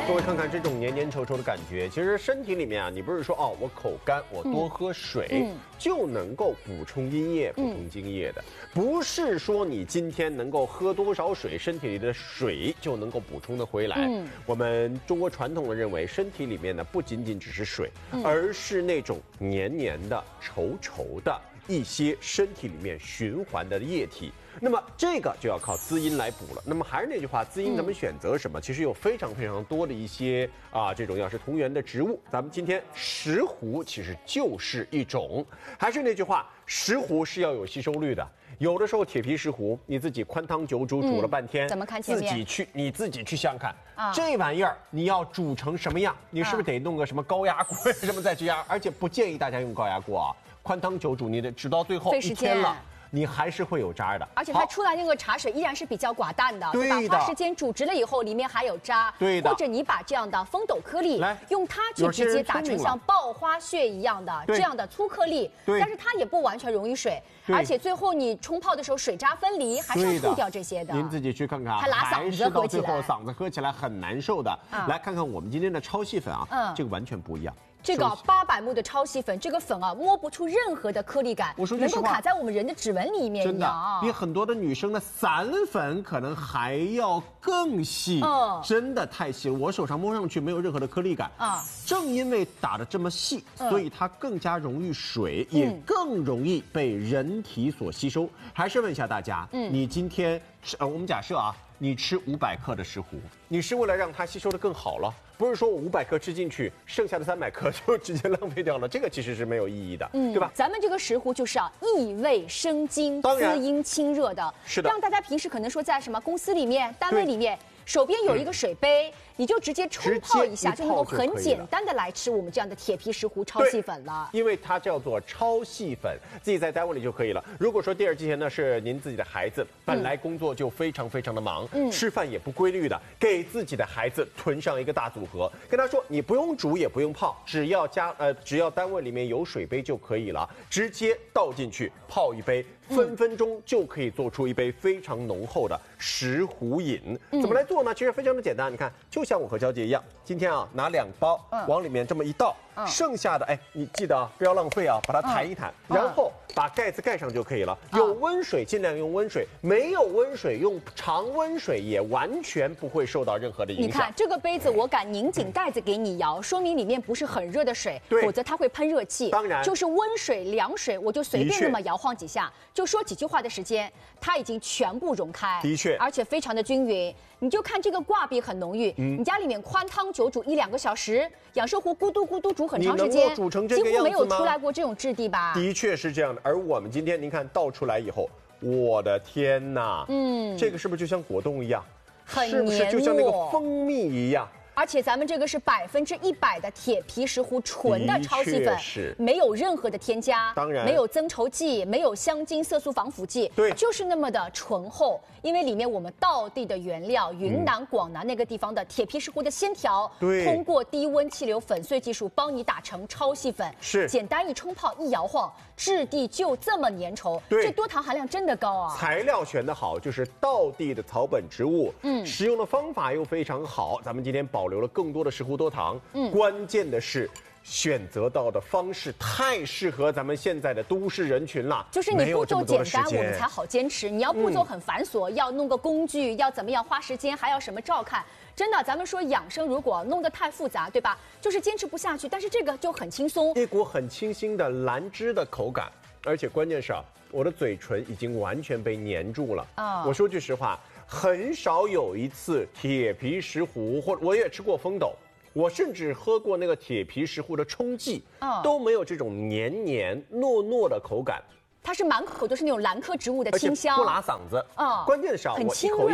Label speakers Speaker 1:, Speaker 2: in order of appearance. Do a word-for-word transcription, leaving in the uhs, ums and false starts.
Speaker 1: 各位看看这种黏黏稠稠的感觉，其实身体里面啊，你不是说哦，我口干，我多喝水、嗯、就能够补充阴液、补充津液的，不是说你今天能够喝多少水，身体里的水就能够补充的回来。嗯、我们中国传统的认为，身体里面呢不仅仅只是水，嗯、而是那种黏黏的、稠稠的。一些身体里面循环的液体，那么这个就要靠滋阴来补了。那么还是那句话，滋阴咱们选择什么？嗯、其实有非常非常多的一些啊，这种药食同源的植物。咱们今天石斛其实就是一种。还是那句话，石斛是要有吸收率的。有的时候铁皮石斛，你自己宽汤久煮煮了半天，嗯、
Speaker 2: 怎么看前面？
Speaker 1: 自己去你自己去想看，啊、这玩意儿你要煮成什么样？你是不是得弄个什么高压锅什么再去压？而且不建议大家用高压锅啊。宽汤久煮，你得直到最后一天了，你还是会有渣的。
Speaker 2: 而且它出来那个茶水依然是比较寡淡的，对吧？花时间煮直了以后，里面还有渣。
Speaker 1: 对的。
Speaker 2: 或者你把这样的风斗颗粒，用它去直接打成像爆花屑一样的这样的粗颗粒，但是它也不完全溶于水，而且最后你冲泡的时候水渣分离，还是要吐掉这些的。
Speaker 1: 您自己去看看，
Speaker 2: 还拉嗓子，
Speaker 1: 喝起来，最后嗓子喝起来很难受的。来看看我们今天的超细粉啊，嗯，这个完全不一样。
Speaker 2: 这个八百目的超细粉，这个粉啊摸不出任何的颗粒感，
Speaker 1: 我说
Speaker 2: 能够卡在我们人的指纹里面，
Speaker 1: 真的比很多的女生的散粉可能还要更细，嗯，真的太细了，我手上摸上去没有任何的颗粒感啊。正因为打得这么细，所以它更加溶于水，嗯、也更容易被人体所吸收。还是问一下大家，嗯，你今天吃呃，我们假设啊。你吃五百克的石斛，你是为了让它吸收的更好了，不是说我五百克吃进去，剩下的三百克就直接浪费掉了，这个其实是没有意义的，嗯、对吧？
Speaker 2: 咱们这个石斛就是啊，益胃生津、滋阴清热的，
Speaker 1: 是的。
Speaker 2: 让大家平时可能说在什么公司里面、单位里面。手边有一个水杯，嗯、你就直接冲泡一下，就能够很简单的来吃我们这样的铁皮石斛超细粉了。
Speaker 1: 因为它叫做超细粉，自己在单位里就可以了。如果说第二季前呢是您自己的孩子，本来工作就非常非常的忙，嗯、吃饭也不规律的，给自己的孩子囤上一个大组合，跟他说你不用煮也不用泡，只要加呃只要单位里面有水杯就可以了，直接倒进去泡一杯。分分钟就可以做出一杯非常浓厚的石斛饮。嗯、怎么来做呢？其实非常的简单。你看，就像我和娇姐一样，今天啊拿两包，嗯、往里面这么一倒，嗯、剩下的哎，你记得啊，不要浪费啊，把它弹一弹，嗯、然后把盖子盖上就可以了。嗯、有温水尽量用温水，没有温水用常温水也完全不会受到任何的影响。
Speaker 2: 你看这个杯子，我敢拧紧盖子给你摇，说明里面不是很热的水，否则它会喷热气。
Speaker 1: 当然，
Speaker 2: 就是温水、凉水，我就随便那么摇晃几下。就说几句话的时间，它已经全部溶开，
Speaker 1: 的确，
Speaker 2: 而且非常的均匀。你就看这个挂壁很浓郁，嗯、你家里面宽汤久煮一两个小时，养生壶咕嘟咕嘟煮很长时间，
Speaker 1: 煮成这个样子吗？
Speaker 2: 几乎没有出来过这种质地吧？
Speaker 1: 的确是这样的。而我们今天您看倒出来以后，我的天哪，嗯，这个是不是就像果冻一样？
Speaker 2: 很
Speaker 1: 是不是就像那个蜂蜜一样？
Speaker 2: 而且咱们这个是百分之一百的铁皮石斛纯的超细粉，
Speaker 1: 是
Speaker 2: 没有任何的添加，
Speaker 1: 当然
Speaker 2: 没有增稠剂，没有香精、色素、防腐剂，
Speaker 1: 对，
Speaker 2: 就是那么的醇厚。因为里面我们道地的原料，云南、广南那个地方的铁皮石斛的鲜条，
Speaker 1: 对，
Speaker 2: 通过低温气流粉碎技术帮你打成超细粉，
Speaker 1: 是
Speaker 2: 简单一冲泡一摇晃，质地就这么粘稠，
Speaker 1: 对，
Speaker 2: 这多糖含量真的高啊！
Speaker 1: 材料选得好，就是道地的草本植物，嗯，使用的方法又非常好。咱们今天保留了更多的石斛多糖，嗯，关键的是。选择到的方式太适合咱们现在的都市人群了，
Speaker 2: 就是你步骤简单，我们才好坚持。你要步骤很繁琐，嗯、要弄个工具，要怎么样花时间，还要什么照看。真的，咱们说养生如果弄得太复杂，对吧？就是坚持不下去。但是这个就很轻松，
Speaker 1: 一股很清新的兰芝的口感，而且关键是啊，我的嘴唇已经完全被粘住了。啊、哦，我说句实话，很少有一次铁皮石斛，或我也吃过风斗。我甚至喝过那个铁皮石斛的冲剂，哦、都没有这种黏黏糯糯的口感。
Speaker 2: 它是满口都是那种兰科植物的清香，
Speaker 1: 不拉嗓子。哦，关键是啊，我一口